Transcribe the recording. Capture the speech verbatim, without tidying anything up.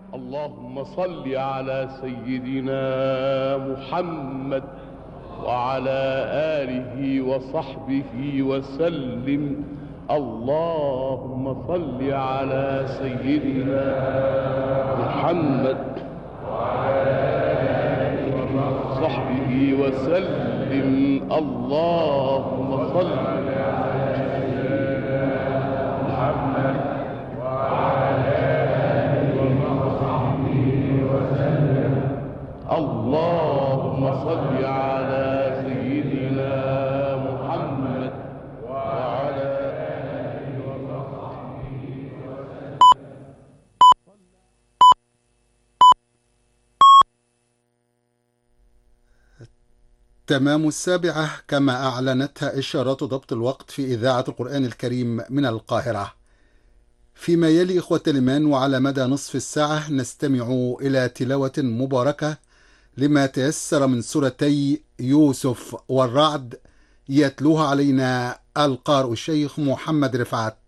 اللهم صل على سيدنا محمد وعلى آله وصحبه وسلم. اللهم صل على سيدنا محمد وعلى آله وصحبه وسلم. اللهم صل على سيدنا محمد وعلى آله وصحبه وسلم. اللهم صل على سيدنا محمد وعلى آله وصحبه وسلم. تمام السابعة كما أعلنتها إشارات ضبط الوقت في إذاعة القرآن الكريم من القاهرة. فيما يلي إخوة الإيمان وعلى مدى نصف الساعة نستمع إلى تلاوة مباركة لما تيسر من سورتي يوسف والرعد، يتلوها علينا القارئ الشيخ محمد رفعت